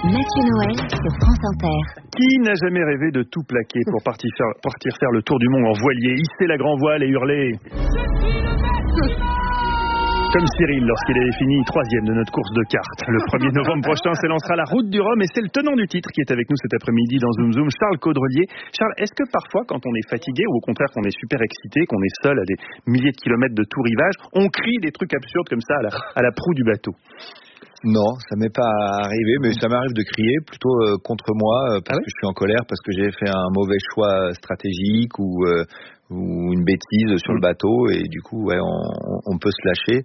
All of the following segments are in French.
Mathieu Noël sur France Inter. Qui n'a jamais rêvé de tout plaquer pour partir faire le tour du monde en voilier, hisser la grand voile et hurler comme Cyril lorsqu'il avait fini 3e de notre course de cartes. Le 1er novembre prochain s'élancera la route du Rhum et c'est le tenant du titre qui est avec nous cet après-midi dans Zoom Zoom, Charles Caudrelier. Charles, est-ce que parfois quand on est fatigué ou au contraire qu'on est super excité, qu'on est seul à des milliers de kilomètres de tout rivage, on crie des trucs absurdes comme ça à la proue du bateau? Non, ça m'est pas arrivé, mais ça m'arrive de crier plutôt contre moi parce que je suis en colère, parce que j'ai fait un mauvais choix stratégique ou une bêtise sur le bateau et du coup on peut se lâcher.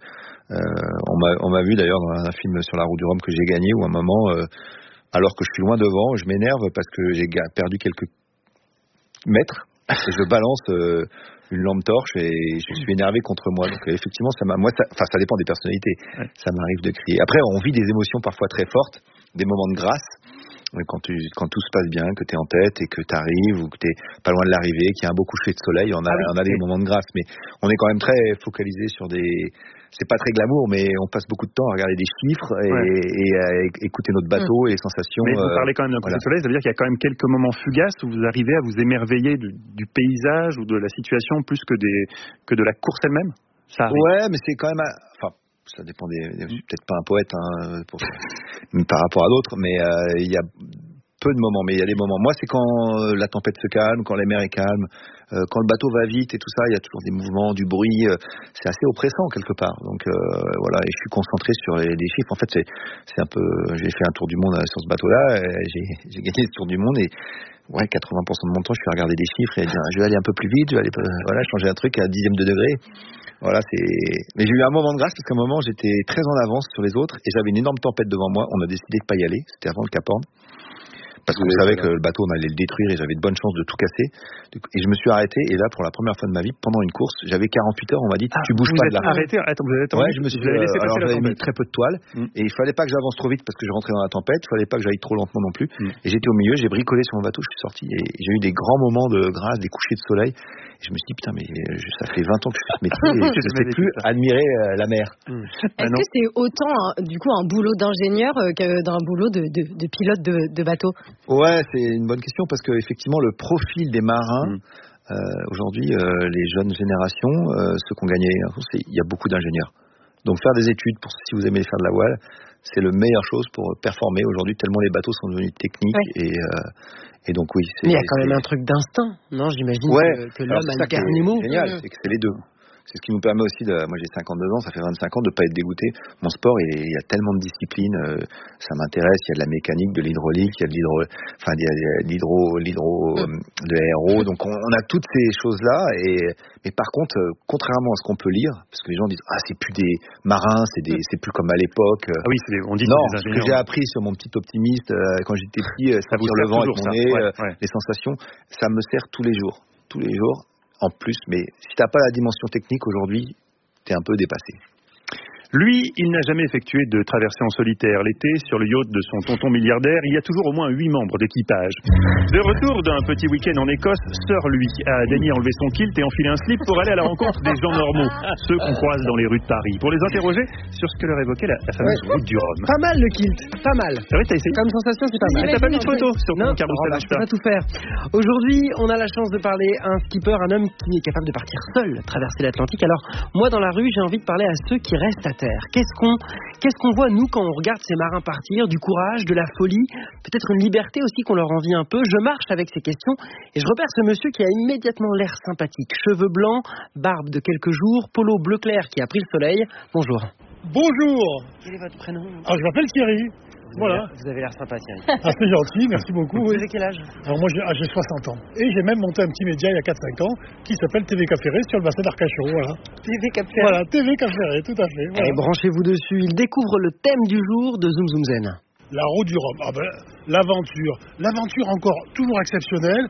On m'a vu d'ailleurs dans un film sur la route du Rhum que j'ai gagné où à un moment, alors que je suis loin devant, je m'énerve parce que j'ai perdu quelques mètres et je balance une lampe torche et je suis énervé contre moi. Donc effectivement, ça dépend des personnalités. Ouais. Ça m'arrive de crier. Après, on vit des émotions parfois très fortes, des moments de grâce. Quand tout se passe bien, que tu es en tête et que tu arrives ou que tu es pas loin de l'arrivée, qu'il y a un beau coucher de soleil, on a des moments de grâce. Mais on est quand même très focalisé sur c'est pas très glamour, mais on passe beaucoup de temps à regarder des chiffres et à écouter notre bateau et les sensations. Mais vous parlez quand même d'un coucher de soleil, ça veut dire qu'il y a quand même quelques moments fugaces où vous arrivez à vous émerveiller du paysage ou de la situation plus que de la course elle-même. Ça arrive. Ouais, mais c'est quand même... ça dépend je suis peut-être pas un poète par rapport à d'autres, mais il y a peu de moments, mais il y a des moments. Moi, c'est quand la tempête se calme, quand la mer est calme, quand le bateau va vite et tout ça, il y a toujours des mouvements, du bruit. C'est assez oppressant quelque part. Donc voilà, et je suis concentré sur les chiffres. En fait, c'est un peu. J'ai fait un tour du monde sur ce bateau-là. J'ai gagné ce tour du monde et 80% de mon temps, je suis à regarder des chiffres et à dire je vais aller un peu plus vite, je vais aller changer un truc à 10e de degré. Voilà, mais j'ai eu un moment de grâce parce qu'à un moment j'étais très en avance sur les autres et j'avais une énorme tempête devant moi. On a décidé de pas y aller. C'était avant le Cap Horn. Parce qu'on savait que le bateau, on allait le détruire et j'avais de bonnes chances de tout casser. Et je me suis arrêté et là, pour la première fois de ma vie, pendant une course, j'avais 48 heures, on m'a dit, tu bouges pas de là. Arrêté. Attends, vous avez attendu. Ouais, je me suis alors j'avais mis très peu de toile et il fallait pas que j'avance trop vite parce que je rentrais dans la tempête, il fallait pas que j'aille trop lentement non plus. Et j'étais au milieu, j'ai bricolé sur mon bateau, je suis sorti et j'ai eu des grands moments de grâce, des couchers de soleil. Et je me suis dit, putain, mais ça fait 20 ans que je fais ce métier et je ne sais plus admirer la mer. Est-ce que c'est autant, du coup, un boulot d'ingénieur que d'un boulot de pilote de bateau? Ouais, c'est une bonne question parce que effectivement le profil des marins aujourd'hui, les jeunes générations, ceux qui ont gagné, il y a beaucoup d'ingénieurs. Donc faire des études si vous aimez faire de la voile, c'est la meilleure chose pour performer aujourd'hui tellement les bateaux sont devenus techniques et donc oui. Mais il y a quand même un truc d'instinct, non? J'imagine que l'homme a le dernier mot. C'est génial, c'est que c'est les deux. C'est ce qui nous permet aussi moi j'ai 52 ans, ça fait 25 ans de pas être dégoûté. Mon sport, il y a tellement de disciplines, ça m'intéresse, il y a de la mécanique, de l'hydraulique, il y a de l'aéro, donc on a toutes ces choses-là mais par contre, contrairement à ce qu'on peut lire, parce que les gens disent c'est plus des marins, c'est plus comme à l'époque. Ah oui, on dit non, ce que j'ai appris sur mon petit optimiste quand j'étais petit, ça vous sur le vent avec mon nez, les sensations, ça me sert tous les jours. En plus, mais si t'as pas la dimension technique aujourd'hui, t'es un peu dépassé. Lui, il n'a jamais effectué de traversée en solitaire. L'été, sur le yacht de son tonton milliardaire, il y a toujours au moins 8 membres d'équipage. De retour d'un petit week-end en Écosse, Sir Louis a daigné enlever son kilt et enfiler un slip pour aller à la rencontre des gens normaux, ceux qu'on croise dans les rues de Paris, pour les interroger sur ce que leur évoquait la fameuse route du Rhum. Pas mal le kilt, pas mal. C'est vrai, t'as essayé? Comme sensation, c'est pas mal. Mais t'as pas mis de photo sur ton carousel je peux pas tout faire. Aujourd'hui, on a la chance de parler à un skipper, un homme qui est capable de partir seul, traverser l'Atlantique. Alors, moi, dans la rue, j'ai envie de parler à ceux qui restent à terre. Qu'est-ce qu'on voit, nous, quand on regarde ces marins partir? Du courage, de la folie, peut-être une liberté aussi qu'on leur envie un peu. Je marche avec ces questions et je repère ce monsieur qui a immédiatement l'air sympathique. Cheveux blancs, barbe de quelques jours, polo bleu clair qui a pris le soleil. Bonjour. Bonjour. Quel est votre prénom? Je m'appelle Thierry. Voilà. Vous avez l'air sympa, Thierry. C'est gentil, merci beaucoup. Vous avez quel âge? Alors moi j'ai 60 ans. Et j'ai même monté un petit média il y a 4-5 ans qui s'appelle TV Cap Ferré sur le bassin d'Arcachon. Voilà. TV Cap Ferré. Voilà, TV Cap Ferré, tout à fait. Voilà. Allez, branchez-vous dessus. Il découvre le thème du jour de Zoom Zoom Zen. La route du Rhum. L'aventure. L'aventure encore toujours exceptionnelle.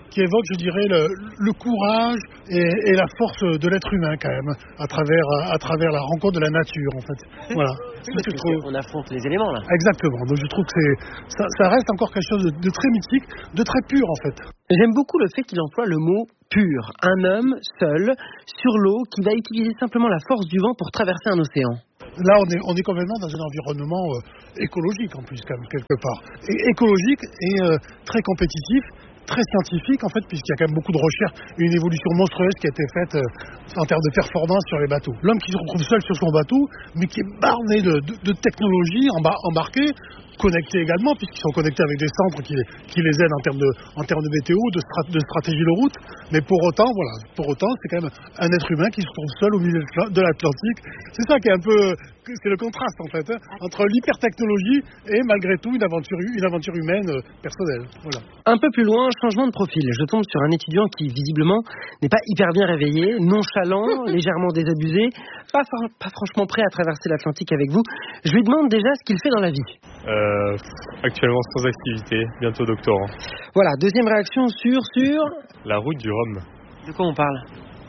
qui évoque, je dirais, le courage et la force de l'être humain quand même, à travers la rencontre de la nature en fait. Voilà. On affronte les éléments là. Exactement. Donc je trouve que ça reste encore quelque chose de très mythique, de très pur en fait. J'aime beaucoup le fait qu'il emploie le mot pur. Un homme seul sur l'eau qui va utiliser simplement la force du vent pour traverser un océan. Là, on est complètement dans un environnement écologique en plus, quand même, quelque part. Et écologique et très compétitif, très scientifique en fait, puisqu'il y a quand même beaucoup de recherches, une évolution monstrueuse qui a été faite en termes de performance sur les bateaux. L'homme qui se retrouve seul sur son bateau, mais qui est barné de technologies embarquées, connectés également, puisqu'ils sont connectés avec des centres qui les aident en termes de météo, de stratégie de route. Mais pour autant, c'est quand même un être humain qui se retrouve seul au milieu de l'Atlantique. C'est ça qui est un peu, c'est le contraste en fait, entre l'hypertechnologie et malgré tout une aventure humaine personnelle. Voilà. Un peu plus loin, changement de profil. Je tombe sur un étudiant qui visiblement n'est pas hyper bien réveillé, nonchalant, légèrement désabusé, pas franchement prêt à traverser l'Atlantique avec vous. Je lui demande déjà ce qu'il fait dans la vie. Actuellement sans activité, bientôt doctorant. Voilà, deuxième réaction sur la route du Rhum. De quoi on parle?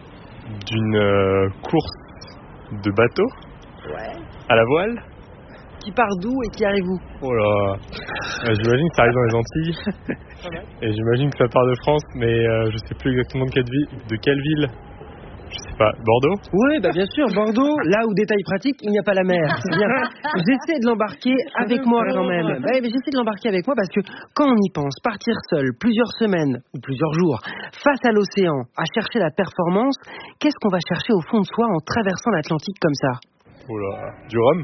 D'une course de bateau à la voile. Qui part d'où et qui arrive où? Oh là, j'imagine que ça arrive dans les Antilles. Et j'imagine que ça part de France, mais je sais plus exactement de quelle ville. Je sais pas, Bordeaux? Oui, bien sûr, Bordeaux, là où, détail pratique, il n'y a pas la mer. C'est bien. J'essaie de l'embarquer avec moi quand même. J'essaie de l'embarquer avec moi parce que quand on y pense, partir seul plusieurs semaines ou plusieurs jours face à l'océan, à chercher la performance, qu'est-ce qu'on va chercher au fond de soi en traversant l'Atlantique comme ça? Oh là, du rhum.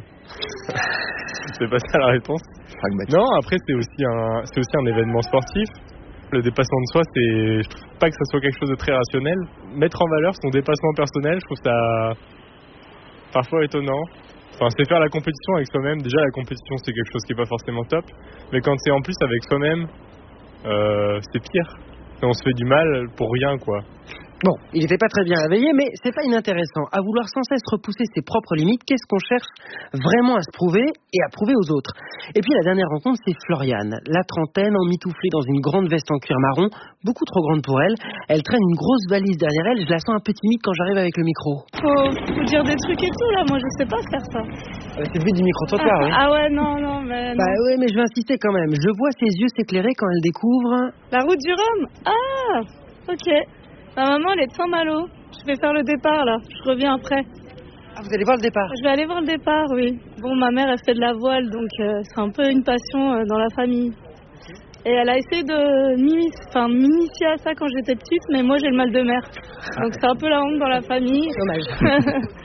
C'est pas ça la réponse. Non, après c'est aussi un événement sportif. Le dépassement de soi, je trouve pas que ça soit quelque chose de très rationnel. Mettre en valeur son dépassement personnel, je trouve ça parfois étonnant. Enfin, c'est faire la compétition avec soi-même. Déjà, la compétition, c'est quelque chose qui est pas forcément top. Mais quand c'est en plus avec soi-même, c'est pire. Et on se fait du mal pour rien, quoi. Bon, il n'était pas très bien réveillé, mais c'est pas inintéressant. À vouloir sans cesse repousser ses propres limites, qu'est-ce qu'on cherche vraiment à se prouver et à prouver aux autres? Et puis la dernière rencontre, c'est Floriane, la trentaine, emmitouflée dans une grande veste en cuir marron, beaucoup trop grande pour elle. Elle traîne une grosse valise derrière elle, je la sens un peu timide quand j'arrive avec le micro. Faut dire des trucs et tout, là, moi je sais pas faire ça. C'est le but du micro-trottoir, oui. Ah ouais, non, mais... Non. Oui, mais je vais insister quand même. Je vois ses yeux s'éclairer quand elle découvre... La route du Rhum. Ah, ok. Ma maman, elle est de Saint-Malo. Je vais faire le départ, là. Je reviens après. Ah, vous allez voir le départ? Je vais aller voir le départ, oui. Bon, ma mère, elle fait de la voile, donc c'est un peu une passion dans la famille. Et elle a essayé de m'initier à ça quand j'étais petite, mais moi, j'ai le mal de mer. Donc c'est un peu la honte dans la famille. Dommage.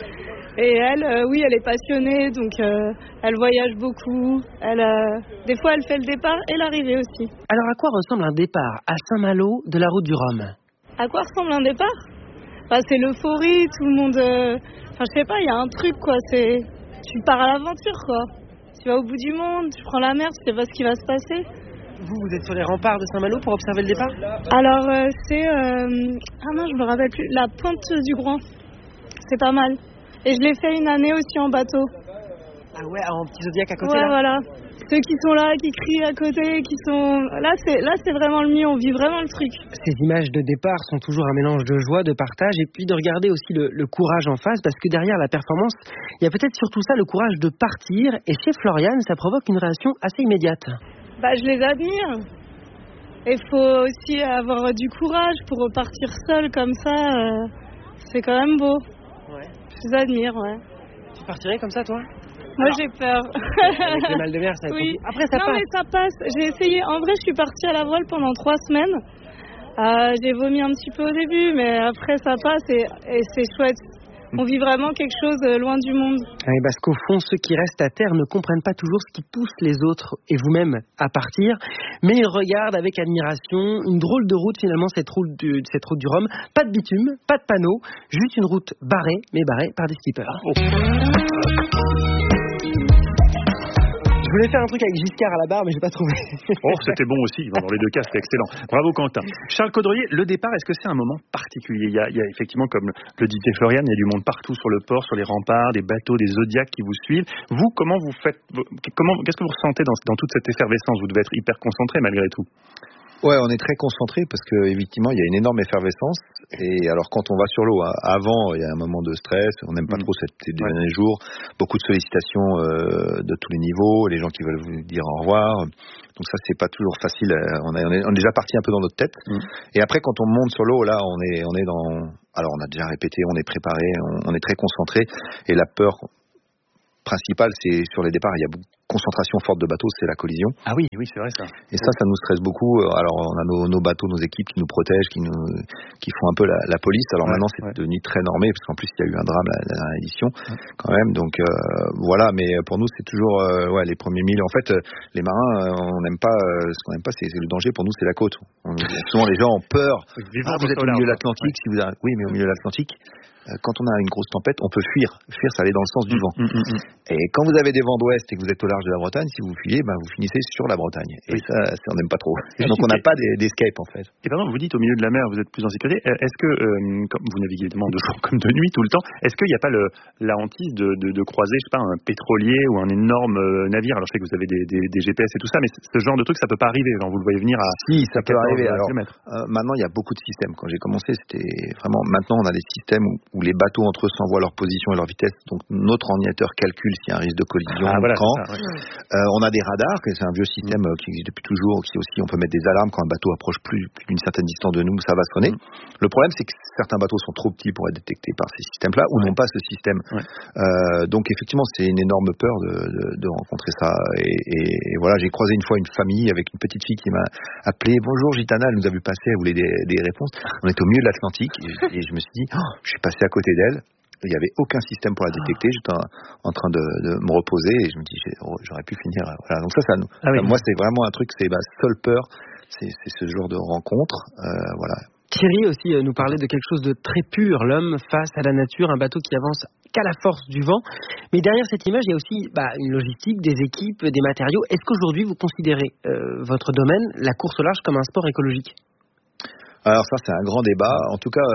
Et elle, oui, elle est passionnée, donc elle voyage beaucoup. Des fois, elle fait le départ et l'arrivée aussi. Alors, à quoi ressemble un départ à Saint-Malo de la route du Rhum? À quoi ressemble un départ? C'est l'euphorie, tout le monde... je sais pas, il y a un truc, quoi. Tu pars à l'aventure, quoi. Tu vas au bout du monde, tu prends la mer, tu sais pas ce qui va se passer. Vous êtes sur les remparts de Saint-Malo pour observer le départ? Alors, c'est... non, je me rappelle plus. La pointe du Grand. C'est pas mal. Et je l'ai fait une année aussi en bateau. Ah ouais, en petit Zodiac à côté, ouais, là? Voilà. Ceux qui sont là, qui crient à côté, qui sont... Là, c'est vraiment le mieux, on vit vraiment le truc. Ces images de départ sont toujours un mélange de joie, de partage, et puis de regarder aussi le courage en face, parce que derrière la performance, il y a peut-être surtout ça, le courage de partir, et chez Floriane, ça provoque une réaction assez immédiate. Je les admire. Il faut aussi avoir du courage pour repartir seul comme ça, c'est quand même beau. Ouais. Je les admire, ouais. Tu partirais comme ça, toi? Moi, j'ai peur. Avec le mal de mer, ça va être oui. Après, ça passe. Non, mais ça passe. J'ai essayé. En vrai, je suis partie à la voile pendant 3 semaines. J'ai vomi un petit peu au début, mais après, ça passe et c'est chouette. On vit vraiment quelque chose loin du monde. Oui, parce qu'au fond, ceux qui restent à terre ne comprennent pas toujours ce qui pousse les autres et vous-même à partir, mais ils regardent avec admiration une drôle de route finalement, cette route du Rhum. Pas de bitume, pas de panneau, juste une route barrée, mais barrée par des skippers. Oh. Je voulais faire un truc avec Giscard à la barre, mais j'ai pas trouvé. Oh, c'était bon aussi. Dans les deux cas, c'était excellent. Bravo, Quentin. Charles Caudrelier, le départ, est-ce que c'est un moment particulier? Il y a effectivement, comme le disait Floriane, il y a du monde partout sur le port, sur les remparts, des bateaux, des Zodiacs qui vous suivent. Vous, comment vous faites? Qu'est-ce que vous ressentez dans toute cette effervescence? Vous devez être hyper concentré malgré tout. Ouais, on est très concentré parce que effectivement il y a une énorme effervescence. Et alors quand on va sur l'eau, avant il y a un moment de stress, on n'aime pas trop ces derniers jours, beaucoup de sollicitations de tous les niveaux, les gens qui veulent vous dire au revoir. Donc ça c'est pas toujours facile. On est déjà parti un peu dans notre tête. Et après quand on monte sur l'eau, là on est dans. Alors on a déjà répété, on est préparé, on est très concentré. Et la peur principale, c'est sur les départs, il y a beaucoup de concentration forte de bateaux, c'est la collision. Ah oui, c'est vrai ça. Et ça nous stresse beaucoup. Alors on a nos bateaux, nos équipes qui nous protègent, qui font un peu la police. Alors maintenant c'est devenu très normé parce qu'en plus il y a eu un drame la dernière édition quand même. Donc voilà, mais pour nous c'est toujours les premiers milles. En fait, les marins, on n'aime pas. Ce qu'on n'aime pas, c'est le danger. Pour nous, c'est la côte. Souvent les gens ont peur. Vous êtes au milieu de l'Atlantique. Si vous oui, mais au milieu de l'Atlantique. Quand on a une grosse tempête, on peut fuir. Fuir, ça aller dans le sens du vent. Et quand vous avez des vents d'ouest et que vous êtes au large de la Bretagne, si vous fuyez, vous finissez sur la Bretagne. Et ça, on n'aime pas trop. Donc on n'a pas d'escape en fait. Et pardon, vous dites au milieu de la mer, vous êtes plus en sécurité. Est-ce que, comme vous naviguez évidemment de jour comme de nuit tout le temps, est-ce qu'il n'y a pas la hantise de croiser, je sais pas, un pétrolier ou un énorme navire? Alors je sais que vous avez des GPS et tout ça, mais ce genre de truc, ça peut pas arriver. Genre, vous le voyez venir à. Si, ça peut arriver. Alors maintenant, il y a beaucoup de systèmes. Quand j'ai commencé, c'était vraiment. Maintenant, on a des systèmes où les bateaux entre eux s'envoient leur position et leur vitesse. Donc notre ordinateur calcule s'il y a un risque de collision quand. On a des radars, c'est un vieux système qui existe depuis toujours, qui aussi on peut mettre des alarmes quand un bateau approche plus d'une certaine distance de nous, ça va sonner. Le problème c'est que certains bateaux sont trop petits pour être détectés par ces systèmes-là ou n'ont pas ce système. Donc effectivement c'est une énorme peur de rencontrer ça. Et voilà, j'ai croisé une fois une famille avec une petite fille qui m'a appelé. Bonjour Gitana, elle nous a vu passer, elle voulait des réponses. On était au milieu de l'Atlantique et je me suis dit, je suis passé à côté d'elle. Il n'y avait aucun système pour la détecter. J'étais en train de me reposer et je me dis j'aurais pu finir. Voilà. Donc ça moi c'est vraiment un truc, c'est ma seule peur, c'est ce genre de rencontre. Voilà. Thierry aussi nous parlait de quelque chose de très pur, l'homme face à la nature, un bateau qui avance qu'à la force du vent. Mais derrière cette image, il y a aussi une logistique, des équipes, des matériaux. Est-ce qu'aujourd'hui vous considérez votre domaine, la course au large, comme un sport écologique ? Alors ça c'est un grand débat. En tout cas,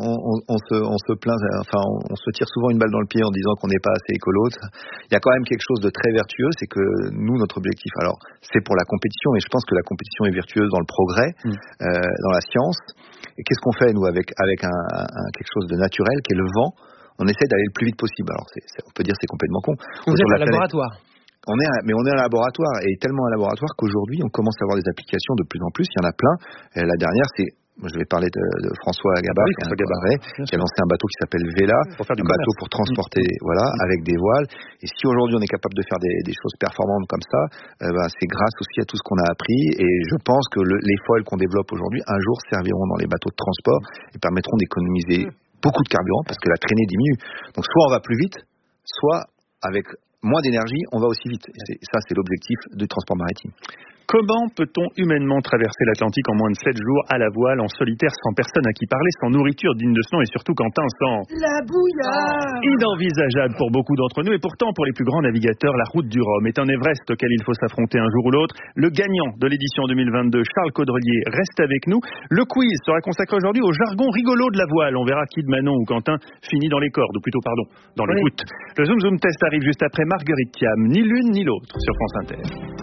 on se plaint, enfin on se tire souvent une balle dans le pied en disant qu'on n'est pas assez écolo. Il y a quand même quelque chose de très vertueux, c'est que nous notre objectif, alors c'est pour la compétition, mais je pense que la compétition est vertueuse dans le progrès, dans la science. Et qu'est-ce qu'on fait nous avec quelque chose de naturel qui est le vent? On essaie d'aller le plus vite possible. Alors on peut dire c'est complètement con. Vous êtes un laboratoire. On est un laboratoire et tellement un laboratoire qu'aujourd'hui on commence à avoir des applications de plus en plus. Il y en a plein. Et la dernière c'est je vais parler de François Gabar, qui a lancé un bateau qui s'appelle Vela, un bateau pour transporter, avec des voiles. Et si aujourd'hui on est capable de faire des choses performantes comme ça, c'est grâce aussi à tout ce qu'on a appris. Et je pense que les foils qu'on développe aujourd'hui, un jour serviront dans les bateaux de transport et permettront d'économiser beaucoup de carburant parce que la traînée diminue. Donc soit on va plus vite, soit avec moins d'énergie, on va aussi vite. Et ça, c'est l'objectif du transport maritime. Comment peut-on humainement traverser l'Atlantique en moins de 7 jours à la voile, en solitaire, sans personne à qui parler, sans nourriture digne de ce nom et surtout Quentin sans la bouillarde? Inenvisageable pour beaucoup d'entre nous et pourtant pour les plus grands navigateurs, la route du Rhum est un Everest auquel il faut s'affronter un jour ou l'autre. Le gagnant de l'édition 2022, Charles Caudrelier, reste avec nous. Le quiz sera consacré aujourd'hui au jargon rigolo de la voile. On verra qui de Manon ou Quentin finit dans les cordes, ou plutôt dans l'écoute. Le Zoom Zoom Test arrive juste après Marguerite Thiam, ni l'une ni l'autre sur France Inter.